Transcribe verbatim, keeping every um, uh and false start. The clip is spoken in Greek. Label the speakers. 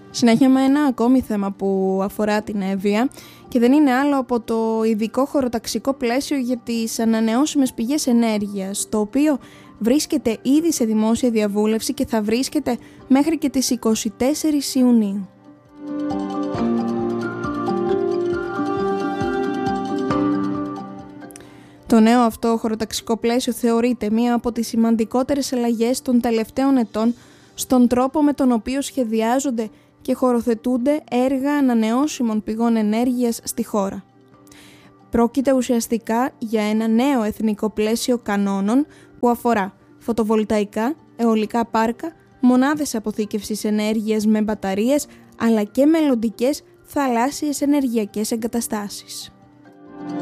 Speaker 1: Συνέχεια με ένα ακόμη θέμα που αφορά την Εύβοια και δεν είναι άλλο από το ειδικό χωροταξικό πλαίσιο για τις ανανεώσιμες πηγές ενέργειας, το οποίο βρίσκεται ήδη σε δημόσια διαβούλευση και θα βρίσκεται μέχρι και τις εικοστή τέταρτη Ιουνίου. Το νέο αυτό χωροταξικό πλαίσιο θεωρείται μία από τις σημαντικότερες αλλαγές των τελευταίων ετών στον τρόπο με τον οποίο σχεδιάζονται και χωροθετούνται έργα ανανεώσιμων πηγών ενέργειας στη χώρα. Πρόκειται ουσιαστικά για ένα νέο εθνικό πλαίσιο κανόνων που αφορά φωτοβολταϊκά, αιωλικά πάρκα, μονάδες αποθήκευσης ενέργειας με μπαταρίες, αλλά και μελλοντικές θαλάσσιες ενεργειακές εγκαταστάσεις.